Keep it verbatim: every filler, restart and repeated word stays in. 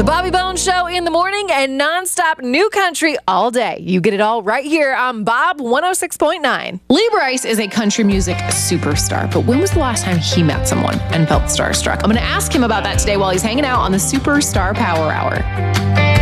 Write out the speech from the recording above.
The Bobby Bones Show in the morning and nonstop new country all day. You get it all right here on Bob one oh six point nine. Lee Brice is a country music superstar, but when was the last time he met someone and felt starstruck? I'm going to ask him about that today while he's hanging out on the Superstar Power Hour.